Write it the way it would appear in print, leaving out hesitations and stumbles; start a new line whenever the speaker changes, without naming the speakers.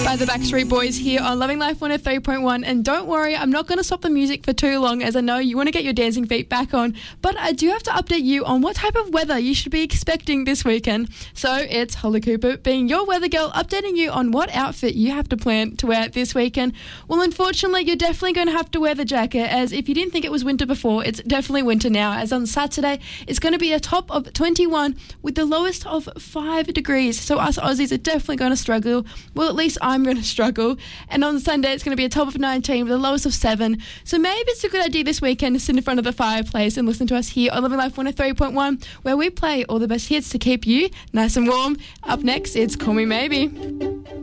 by the Backstreet Boys here on Loving Life 103.1. And don't worry, I'm not going to stop the music for too long, as I know you want to get your dancing feet back on. But I do have to update you on what type of weather you should be expecting this weekend. So it's Holly Cooper being your weather girl, updating you on what outfit you have to plan to wear this weekend. Well, unfortunately, you're definitely going to have to wear the jacket, as if you didn't think it was winter before, it's definitely winter now, as on Saturday, it's going to be a top of 21 with the lowest of 5 degrees. So us Aussies are definitely going to struggle. Well, at least I'm going to struggle. And on Sunday, it's going to be a top of 19 with a lowest of 7. So maybe it's a good idea this weekend to sit in front of the fireplace and listen to us here on Living Life 103.1, where we play all the best hits to keep you nice and warm. Up next, it's Call Me Maybe.